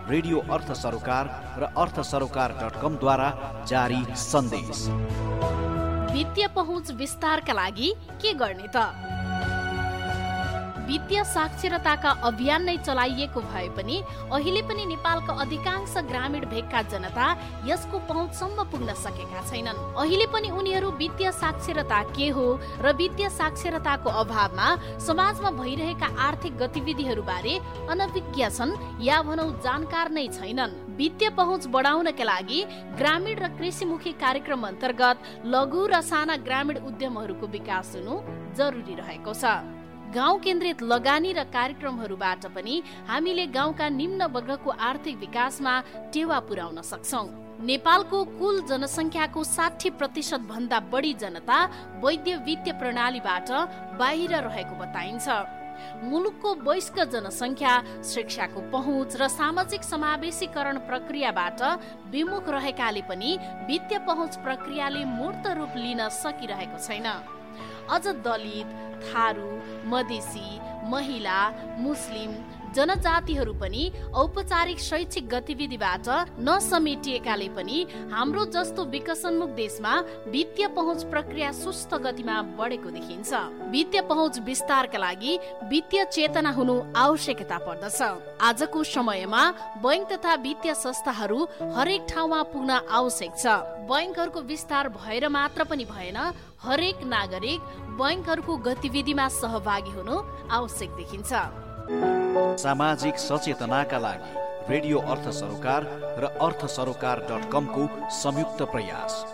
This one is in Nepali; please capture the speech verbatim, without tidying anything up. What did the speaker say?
रेडियो अर्थ सरोकार र अर्थ सरोकार डट कम द्वारा जारी सन्देश। वित्तीय पहुँच विस्तारका लागि के गर्ने त? वित्तीय साक्षरताका अभियान नै चलाइएको भए पनि अहिले पनि नेपालका अधिकांश ग्रामीण भेगका जनता यसको पहुँचसम्म पुग्न सकेका छैनन्। अहिले पनि उनीहरू वित्तीय साक्षरता के हो र वित्तीय साक्षरताको अभावमा समाजमा भइरहेका आर्थिक गतिविधिहरूबारे अनभिज्ञ छन् या भनौँ जानकार नै छैनन्। वित्तीय पहुँच बढाउनका लागि ग्रामीण र कृषिमुखी कार्यक्रम अन्तर्गत लघु र साना ग्रामीण उद्यमहरूको विकास हुनु जरुरी रहेको छ। गाउँ केन्द्रित लगानी र कार्यक्रमहरूबाट पनि हामीले गाउँका निम्न वर्गको आर्थिक विकासमा टेवा पुर्याउन सक्छौं। नेपालको कुल जनसङ्ख्याको साठी प्रतिशत भन्दा बढी जनता वैद्य वित्तीय प्रणालीबाट बाहिर रहेको बताइन्छ। मुलुकको वयस्क जनसङ्ख्या शिक्षाको पहुँच र सामाजिक समावेशीकरण प्रक्रियाबाट विमुख रहेकाले पनि वित्तीय पहुँच प्रक्रियाले मूर्त रूप लिन सकिरहेको छैन। अझ दलित, थारू, मधेसी, महिला, मुस्लिम जनजातिहरू पनि औपचारिक शैक्षिक गतिविधिबाट नसमेटिएकाले पनि हाम्रो जस्तो विकसनमुख देशमा वित्तीय पहुँच प्रक्रिया सुस्त गतिमा बढेको देखिन्छ। वित्तीय पहुँच विस्तारका लागि वित्तीय चेतना हुनु आवश्यकता पर्दछ। आजको समयमा बैंक तथा वित्तीय संस्थाहरू हरेक ठाउँमा पुग्न आवश्यक छ। बैंकहरूको विस्तार भएर मात्र पनि भएन, हरेक नागरिक बैंकहरूको गतिविधिमा सहभागी हुनु आवश्यक देखिन्छ। सामाजिक सचेतनाका लागि रेडियो अर्थ सरोकार र अर्थ सरोकार डट कम को संयुक्त प्रयास।